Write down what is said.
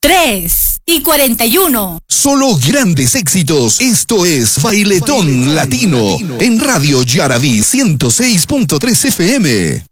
3:41. Solo grandes éxitos. Esto es Bailetón Latino en Radio Yaraví 106.3 FM.